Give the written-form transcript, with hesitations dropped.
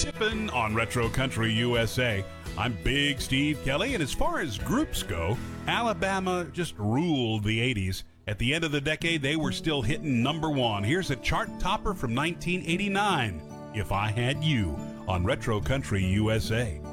Tippin' on Retro Country USA. I'm Big Steve Kelly, and as far as groups go, Alabama just ruled the 80s. At the end of the decade, they were still hitting number one. Here's a chart topper from 1989, If I Had You, on Retro Country USA.